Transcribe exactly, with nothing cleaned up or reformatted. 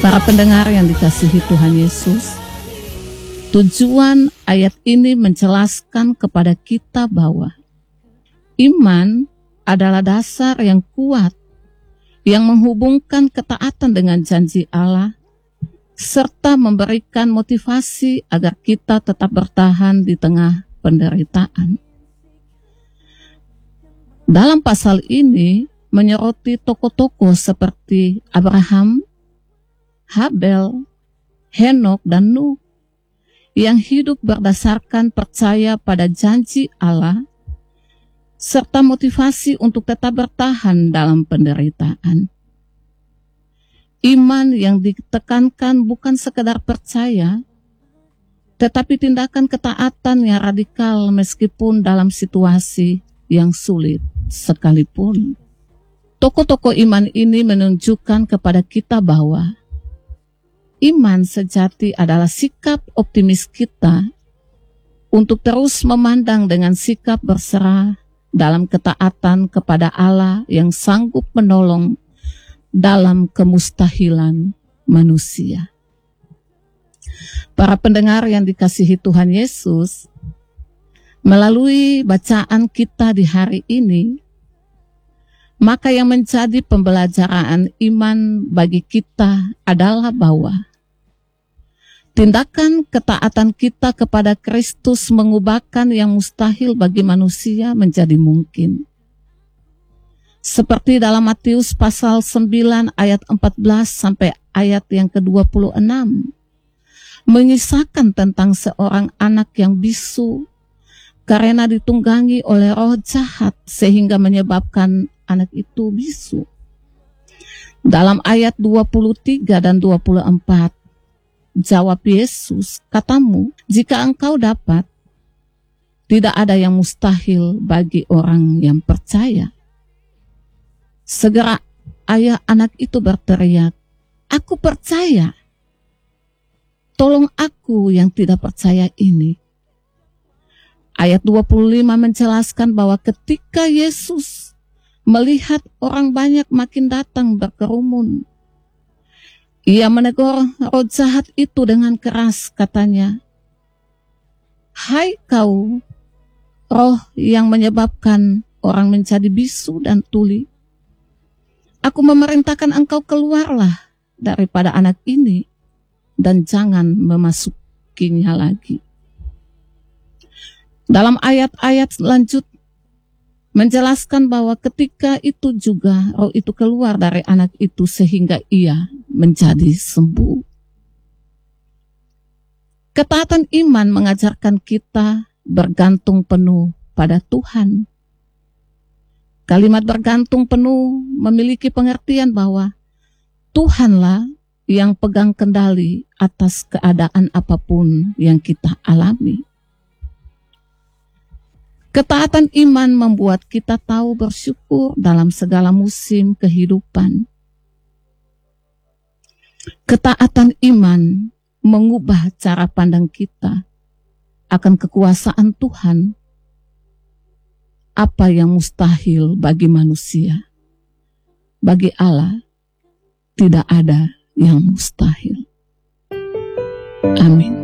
Para pendengar yang dikasihi Tuhan Yesus, tujuan ayat ini menjelaskan kepada kita bahwa iman adalah dasar yang kuat yang menghubungkan ketaatan dengan janji Allah, serta memberikan motivasi agar kita tetap bertahan di tengah penderitaan. Dalam pasal ini menyoroti tokoh-tokoh seperti Abraham, Habel, Henok, dan Nuh yang hidup berdasarkan percaya pada janji Allah serta motivasi untuk tetap bertahan dalam penderitaan. Iman yang ditekankan bukan sekedar percaya, tetapi tindakan ketaatan yang radikal meskipun dalam situasi yang sulit sekalipun. Tokoh-tokoh iman ini menunjukkan kepada kita bahwa iman sejati adalah sikap optimis kita untuk terus memandang dengan sikap berserah dalam ketaatan kepada Allah yang sanggup menolong dalam kemustahilan manusia. Para pendengar yang dikasihi Tuhan Yesus, melalui bacaan kita di hari ini, maka yang menjadi pembelajaran iman bagi kita adalah bahwa tindakan ketaatan kita kepada Kristus mengubahkan yang mustahil bagi manusia menjadi mungkin. Seperti dalam Matius pasal sembilan ayat empat belas sampai ayat yang ke dua puluh enam, mengisahkan tentang seorang anak yang bisu karena ditunggangi oleh roh jahat sehingga menyebabkan anak itu bisu. Dalam ayat dua puluh tiga dan dua puluh empat, jawab Yesus, katamu, jika engkau dapat, tidak ada yang mustahil bagi orang yang percaya. Segera ayah anak itu berteriak, aku percaya, tolong aku yang tidak percaya ini. Ayat dua puluh lima menjelaskan bahwa ketika Yesus melihat orang banyak makin datang berkerumun, Ia menegur roh jahat itu dengan keras, katanya, hai kau, roh yang menyebabkan orang menjadi bisu dan tuli, aku memerintahkan engkau keluarlah daripada anak ini dan jangan memasukinya lagi. Dalam ayat-ayat lanjut menjelaskan bahwa ketika itu juga roh itu keluar dari anak itu sehingga ia menjadi sembuh. Ketaatan iman mengajarkan kita bergantung penuh pada Tuhan. Kalimat bergantung penuh memiliki pengertian bahwa Tuhanlah yang pegang kendali atas keadaan apapun yang kita alami. Ketaatan iman membuat kita tahu bersyukur dalam segala musim kehidupan. Ketaatan iman mengubah cara pandang kita akan kekuasaan Tuhan. Apa yang mustahil bagi manusia, bagi Allah tidak ada yang mustahil. Amin.